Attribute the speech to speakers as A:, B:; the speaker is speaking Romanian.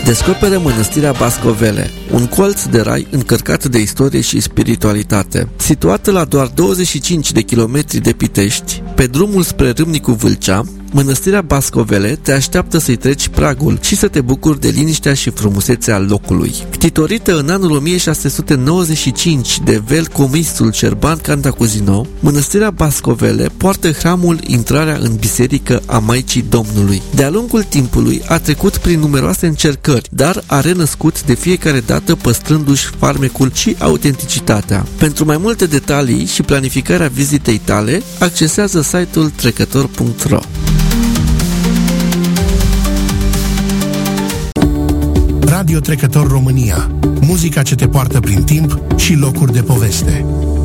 A: Descoperă Mănăstirea Bascovele, un colț de rai încărcat de istorie și spiritualitate. Situată la doar 25 de kilometri de Pitești, pe drumul spre Râmnicu Vâlcea, Mănăstirea Bascovele te așteaptă să-i treci pragul și să te bucuri de liniștea și frumusețea locului. Ctitorită în anul 1695 de velcomisul Șerban Cantacuzino, Mănăstirea Bascovele poartă hramul Intrarea în Biserică a Maicii Domnului. De-a lungul timpului a trecut prin numeroase încercări, dar a renăscut de fiecare dată păstrându-și farmecul și autenticitatea. Pentru mai multe detalii și planificarea vizitei tale, accesează site-ul trecător.ro.
B: Radio Trecător România. Muzica ce te poartă prin timp și locuri de poveste.